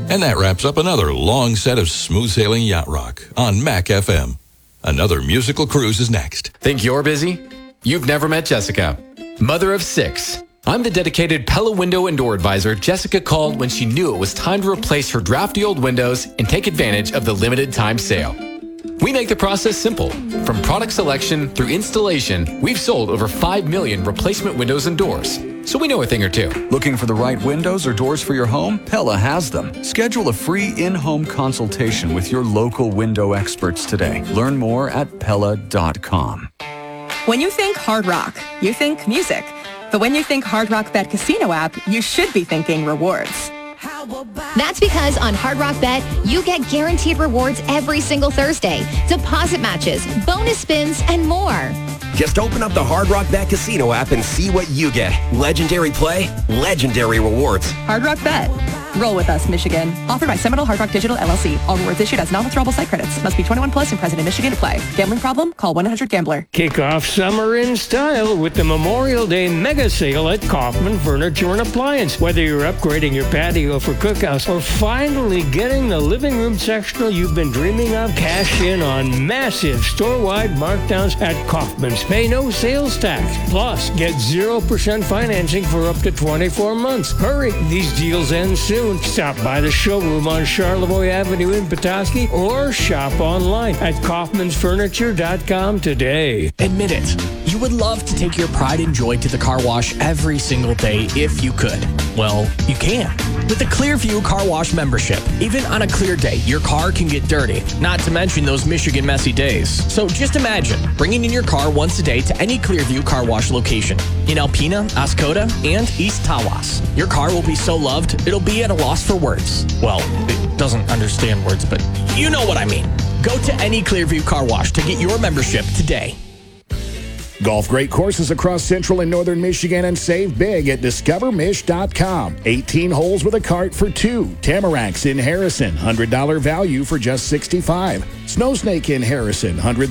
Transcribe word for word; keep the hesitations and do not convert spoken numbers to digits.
And that wraps up another long set of smooth sailing yacht rock on Mac F M. Another musical cruise is next. Think you're busy? You've never met Jessica. Mother of six. I'm the dedicated Pella window and door advisor Jessica called when she knew it was time to replace her drafty old windows and take advantage of the limited time sale. We make the process simple. From product selection through installation, we've sold over five million replacement windows and doors. So we know a thing or two. Looking for the right windows or doors for your home? Pella has them. Schedule a free in-home consultation with your local window experts today. Learn more at Pella dot com. When you think Hard Rock, you think music. But when you think Hard Rock Bet Casino app, you should be thinking rewards. That's because on Hard Rock Bet, you get guaranteed rewards every single Thursday, deposit matches, bonus spins, and more. Just open up the Hard Rock Bet Casino app and see what you get. Legendary play, legendary rewards. Hard Rock Bet. Roll with us, Michigan. Offered by Seminole Hard Rock Digital L L C. All rewards issued as non-withdrawable site credits. Must be twenty-one plus and present in Michigan to play. Gambling problem? Call one eight hundred gambler. Kick off summer in style with the Memorial Day mega sale at Kaufman Furniture and Appliance. Whether you're upgrading your patio for cookhouse or finally getting the living room sectional you've been dreaming of, cash in on massive store-wide markdowns at Kaufman's. Pay no sales tax. Plus, get zero percent financing for up to twenty-four months. Hurry, these deals end soon. Stop by the showroom on Charlevoix Avenue in Petoskey or shop online at kaufmans furniture dot com today. Admit it, you would love to take your pride and joy to the car wash every single day if you could. Well, you can. With the Clearview Car Wash membership, even on a clear day, your car can get dirty, not to mention those Michigan messy days. So just imagine bringing in your car once a day to any Clearview Car Wash location in Alpena, Oscoda, and East Tawas. Your car will be so loved, it'll be at a loss for words. Well, it doesn't understand words, but you know what I mean. Go to any Clearview Car Wash to get your membership today. Golf great courses across central and northern Michigan and save big at discover mich dot com. eighteen holes with a cart for two. Tamaracks in Harrison, one hundred dollars value for just sixty-five dollars. Snowsnake in Harrison, one hundred